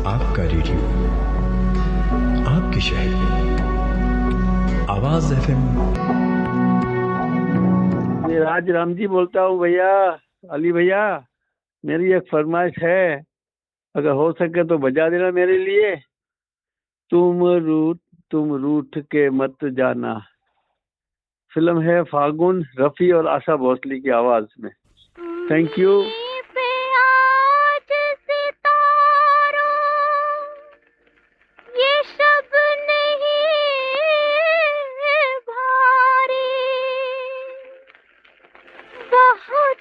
आपका रेडियो, आपके शहर, आवाज FM। मैं राज राम जी बोलता हूँ भैया, अली भैया। मेरी एक फरमाइश है, अगर हो सके तो बजा देना मेरे लिए। तुम रूठ के मत जाना। फिल्म है फागुन, रफ़ी और आशा भोसले की आवाज में। Thank you.